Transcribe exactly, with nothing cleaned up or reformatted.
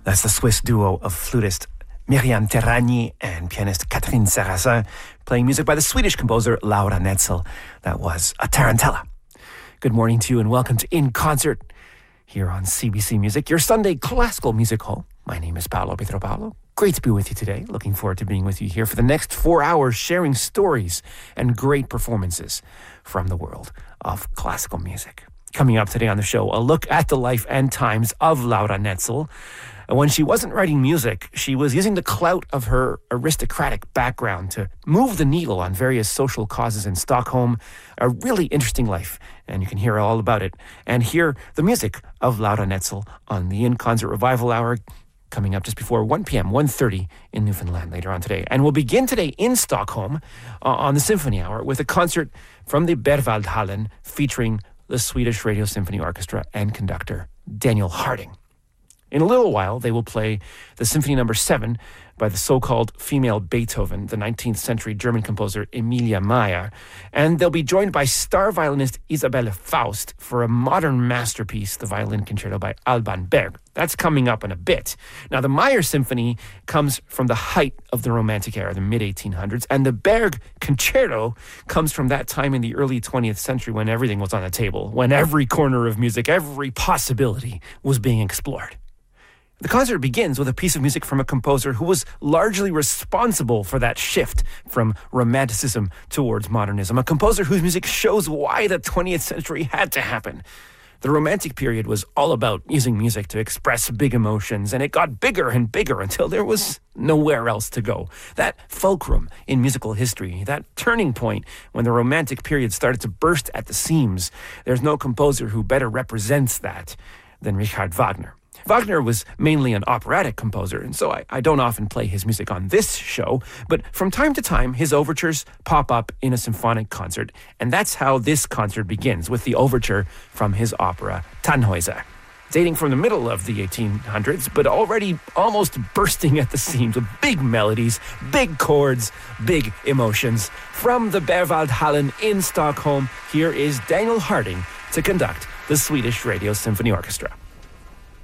That's the Swiss duo of flutist Myriam Terragni and pianist Catherine Sarrazin playing music by the Swedish composer Laura Netzel. That was a tarantella. Good morning to you and welcome to In Concert here on C B C Music, your Sunday classical music hall. My name is Paolo Pietropalo. Great to be with you today. Looking forward to being with you here for the next four hours, sharing stories and great performances from the world of classical music. Coming up today on the show, a look at the life and times of Laura Netzel. When she wasn't writing music, she was using the clout of her aristocratic background to move the needle on various social causes in Stockholm. A really interesting life, and you can hear all about it and hear the music of Laura Netzel on the In Concert Revival Hour, coming up just before one p.m., one thirty in Newfoundland later on today. And we'll begin today in Stockholm uh, on the Symphony Hour with a concert from the Berwaldhallen featuring the Swedish Radio Symphony Orchestra and conductor Daniel Harding. In a little while, they will play the Symphony Number seven by the so-called female Beethoven, the nineteenth century German composer Emilia Mayer, and they'll be joined by star violinist Isabelle Faust for a modern masterpiece, the Violin Concerto by Alban Berg. That's coming up in a bit. Now, the Mayer Symphony comes from the height of the Romantic era, the mid eighteen hundreds, and the Berg Concerto comes from that time in the early twentieth century when everything was on the table, when every corner of music, every possibility was being explored. The concert begins with a piece of music from a composer who was largely responsible for that shift from Romanticism towards modernism, a composer whose music shows why the twentieth century had to happen. The Romantic period was all about using music to express big emotions, and it got bigger and bigger until there was nowhere else to go. That fulcrum in musical history, that turning point when the Romantic period started to burst at the seams, there's no composer who better represents that than Richard Wagner. Wagner was mainly an operatic composer, and so I, I don't often play his music on this show, but from time to time, his overtures pop up in a symphonic concert, and that's how this concert begins, with the overture from his opera Tannhäuser. Dating from the middle of the eighteen hundreds, but already almost bursting at the seams with big melodies, big chords, big emotions. From the Berwaldhallen in Stockholm, here is Daniel Harding to conduct the Swedish Radio Symphony Orchestra.